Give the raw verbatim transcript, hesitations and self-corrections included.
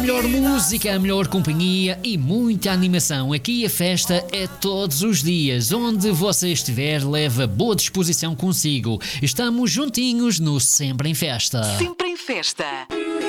Melhor música, a melhor companhia e muita animação. Aqui a festa é todos os dias. Onde você estiver, leva boa disposição consigo. Estamos juntinhos no Sempre em Festa. Sempre em Festa.